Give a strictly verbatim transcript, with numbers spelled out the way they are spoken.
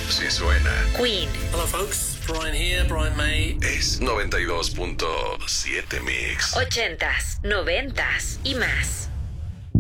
Si suena. Queen. Hello folks, Brian here, Brian May. Es noventa y dos punto siete Mix. Ochentas, noventas y más.